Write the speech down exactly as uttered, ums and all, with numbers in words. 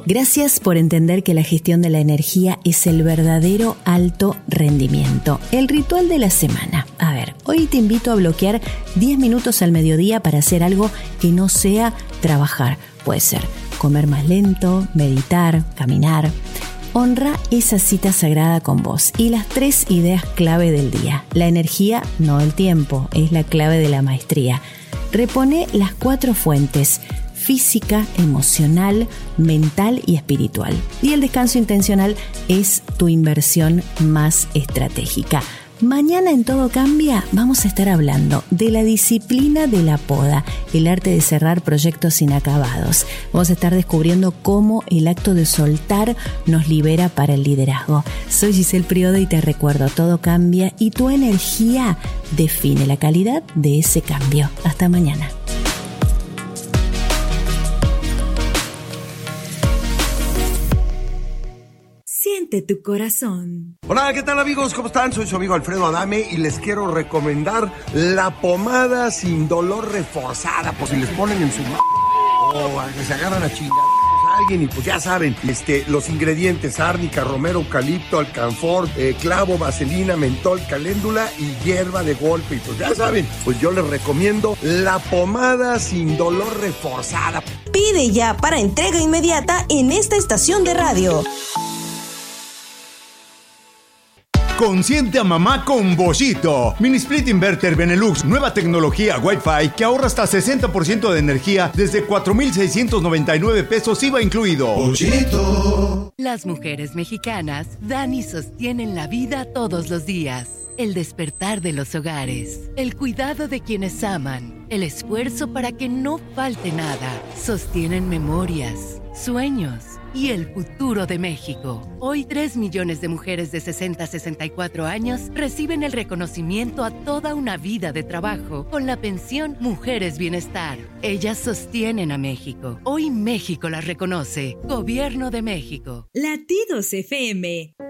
Gracias por entender que la gestión de la energía es el verdadero alto rendimiento. El ritual de la semana. A ver, hoy te invito a bloquear diez minutos al mediodía para hacer algo que no sea trabajar. Puede ser comer más lento, meditar, caminar. Honra esa cita sagrada con vos y las tres ideas clave del día. La energía, no el tiempo, es la clave de la maestría. Repone las cuatro fuentes: física, emocional, mental y espiritual. Y el descanso intencional es tu inversión más estratégica. Mañana en Todo Cambia vamos a estar hablando de la disciplina de la poda, el arte de cerrar proyectos inacabados. Vamos a estar descubriendo cómo el acto de soltar nos libera para el liderazgo. Soy Giselle Priodo y te recuerdo, todo cambia y tu energía define la calidad de ese cambio. Hasta mañana. Siente tu corazón. Hola, ¿qué tal amigos? ¿Cómo están? Soy su amigo Alfredo Adame y les quiero recomendar la pomada sin dolor reforzada, por si les ponen en su m***, o a que se agarran a chingar a alguien y pues ya saben, este, los ingredientes: árnica, romero, eucalipto, alcanfor, eh, clavo, vaselina, mentol, caléndula y hierba de golpe. Y pues ya saben, pues yo les recomiendo la pomada sin dolor reforzada. Pide ya para entrega inmediata en esta estación de radio. Consiente a mamá con Boschito. Mini Split Inverter Benelux, nueva tecnología Wi-Fi que ahorra hasta sesenta por ciento de energía desde cuatro mil seiscientos noventa y nueve pesos I V A incluido. Boschito. Las mujeres mexicanas dan y sostienen la vida todos los días. El despertar de los hogares, el cuidado de quienes aman, el esfuerzo para que no falte nada. Sostienen memorias, sueños y el futuro de México. Hoy, tres millones de mujeres de sesenta a sesenta y cuatro años reciben el reconocimiento a toda una vida de trabajo con la pensión Mujeres Bienestar. Ellas sostienen a México. Hoy México las reconoce. Gobierno de México. Latidos F M.